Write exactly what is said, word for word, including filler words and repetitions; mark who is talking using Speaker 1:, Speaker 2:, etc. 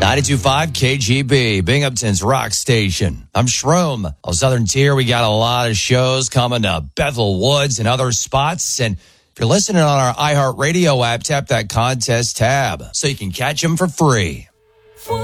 Speaker 1: ninety-two point five K G B, Binghamton's rock station. I'm Shroom. On Southern Tier, we got a lot of shows coming to Bethel Woods and other spots. And if you're listening on our iHeartRadio app, tap that contest tab so you can catch them for free.